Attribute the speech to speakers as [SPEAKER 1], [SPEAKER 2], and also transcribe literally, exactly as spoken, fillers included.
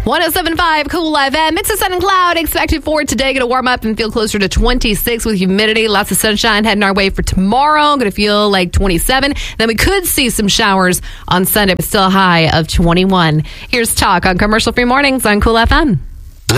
[SPEAKER 1] one oh seven point five Cool F M. Mix of sun and cloud expected for today. Going to warm up and feel closer to twenty-six with humidity. Lots of sunshine heading our way for tomorrow. Going to feel like twenty-seven. Then we could see some showers on Sunday, but still a high of twenty-one. Here's Talk on Commercial Free Mornings on Cool F M.